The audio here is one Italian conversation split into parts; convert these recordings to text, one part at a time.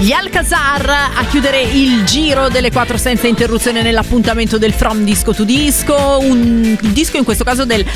Gli Alcazar a chiudere il giro delle 4 senza interruzione nell'appuntamento del From Disco to Disco, un disco in questo caso del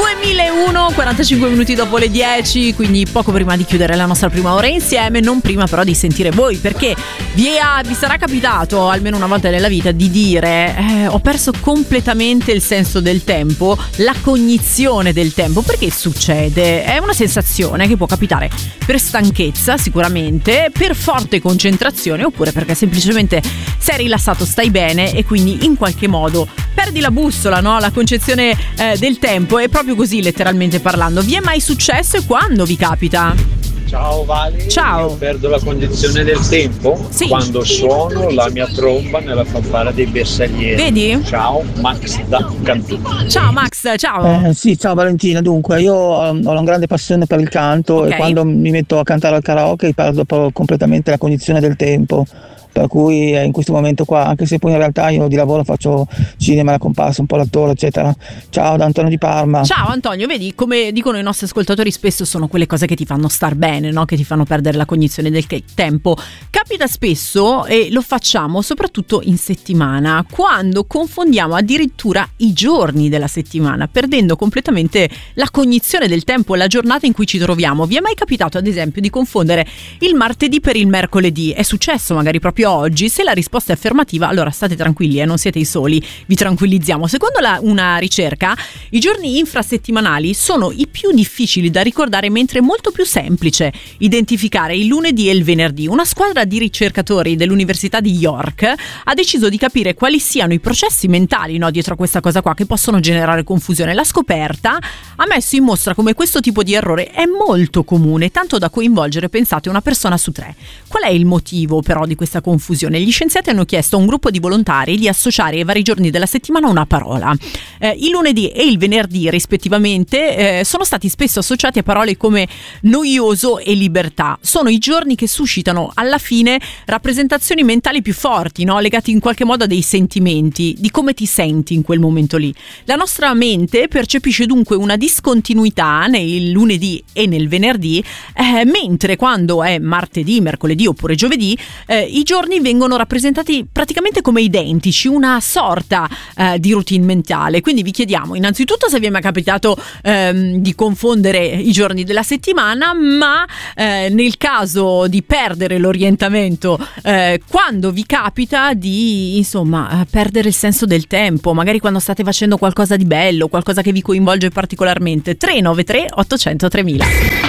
2001, 45 minuti dopo le 10, quindi poco prima di chiudere la nostra prima ora insieme, non prima però di sentire voi, perché vi sarà capitato almeno una volta nella vita di dire ho perso completamente il senso del tempo, la cognizione del tempo. Perché succede? È una sensazione che può capitare per stanchezza sicuramente, per forte concentrazione, oppure perché semplicemente sei rilassato, stai bene e quindi in qualche modo perdi la bussola, no? La concezione del tempo. È proprio così, letteralmente parlando. Vi è mai successo e quando vi capita? Ciao Vale, ciao. Io perdo la condizione del tempo quando suono la mia tromba nella fanfara dei bersaglieri. Vedi? Ciao, Max da Cantù. Ciao Max, ciao. Sì, ciao Valentina. Dunque, io ho una grande passione per il canto e quando mi metto a cantare al karaoke perdo proprio completamente la cognizione del tempo. Per cui in questo momento qua, anche se poi in realtà io di lavoro faccio cinema, la comparsa, un po' l'attore, eccetera. Ciao da Antonio di Parma. Ciao Antonio, vedi, come dicono i nostri ascoltatori, spesso sono quelle cose che ti fanno star bene, no? Che ti fanno perdere la cognizione del tempo. Capita spesso e lo facciamo soprattutto in settimana, quando confondiamo addirittura i giorni della settimana, perdendo completamente la cognizione del tempo e la giornata in cui ci troviamo. Vi è mai capitato ad esempio di confondere il martedì per il mercoledì? È successo magari proprio oggi? Se la risposta è affermativa, allora state tranquilli, non siete i soli, vi tranquillizziamo. Secondo una ricerca, i giorni infrasettimanali sono i più difficili da ricordare, mentre è molto più semplice identificare il lunedì e il venerdì. Una squadra di ricercatori dell'Università di York ha deciso di capire quali siano i processi mentali, no, dietro a questa cosa qua, che possono generare confusione. La scoperta ha messo in mostra come questo tipo di errore è molto comune, tanto da coinvolgere, pensate, una persona su 3. Qual è il motivo però di questa confusione? Gli scienziati hanno chiesto a un gruppo di volontari di associare ai vari giorni della settimana una parola. Il lunedì e il venerdì rispettivamente sono stati spesso associati a parole come noioso e libertà. Sono i giorni che suscitano alla fine rappresentazioni mentali più forti, no? Legati in qualche modo a dei sentimenti, di come ti senti in quel momento lì. La nostra mente percepisce dunque una discontinuità nel lunedì e nel venerdì, mentre quando è martedì, mercoledì oppure giovedì i giorni vengono rappresentati praticamente come identici, una sorta di routine mentale. Quindi vi chiediamo innanzitutto se vi è mai capitato di confondere i giorni della settimana, ma nel caso di perdere l'orientamento, quando vi capita di perdere il senso del tempo, magari quando state facendo qualcosa di bello, qualcosa che vi coinvolge particolarmente. 393 800 3000.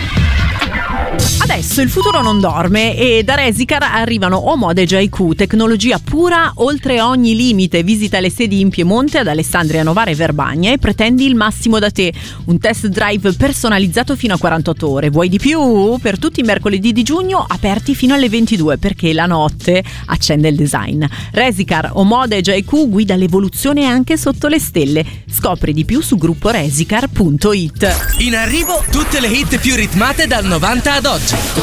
Adesso il futuro non dorme e da Resicar arrivano Omode JQ, tecnologia pura oltre ogni limite. Visita le sedi in Piemonte, ad Alessandria, Novara e Verbagna e pretendi il massimo da te. Un test drive personalizzato fino a 48 ore. Vuoi di più? Per tutti i mercoledì di giugno aperti fino alle 22, perché la notte accende il design. Resicar Omode JQ guida l'evoluzione anche sotto le stelle. Scopri di più su grupporesicar.it. In arrivo tutte le hit più ritmate dal 90 ad oggi.